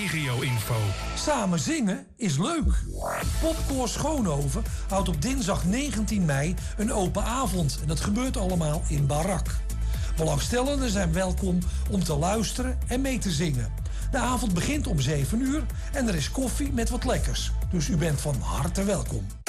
regio-info. Samen zingen is leuk. Popkoor Schoonhoven houdt op dinsdag 19 mei een open avond. En dat gebeurt allemaal in Barak. Belangstellenden zijn welkom om te luisteren en mee te zingen. De avond begint om 7 uur en er is koffie met wat lekkers. Dus u bent van harte welkom.